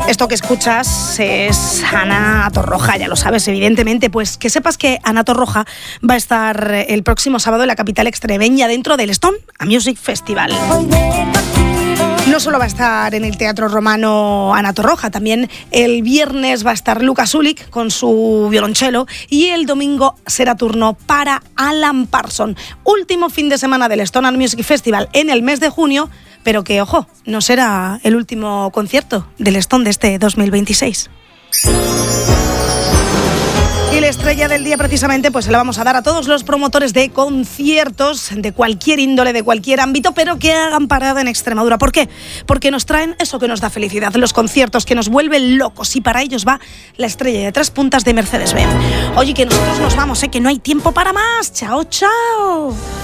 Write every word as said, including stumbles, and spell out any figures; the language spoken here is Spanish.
Esto que escuchas es Ana Torroja, ya lo sabes, evidentemente. Pues que sepas que Ana Torroja va a estar el próximo sábado en la capital extremeña dentro del Stone Music Festival. No solo va a estar en el Teatro Romano Ana Torroja, también el viernes va a estar Lucas Ulick con su violonchelo y el domingo será turno para Alan Parsons. Último fin de semana del Stone Music Festival en el mes de junio, pero que, ojo, no será el último concierto del Stone de este dos mil veintiséis. Y la estrella del día precisamente pues se la vamos a dar a todos los promotores de conciertos de cualquier índole, de cualquier ámbito, pero que hagan parada en Extremadura. ¿Por qué? Porque nos traen eso que nos da felicidad, los conciertos que nos vuelven locos, y para ellos va la estrella de tres puntas de Mercedes-Benz. Oye, que nosotros nos vamos, ¿eh? Que no hay tiempo para más. Chao, chao.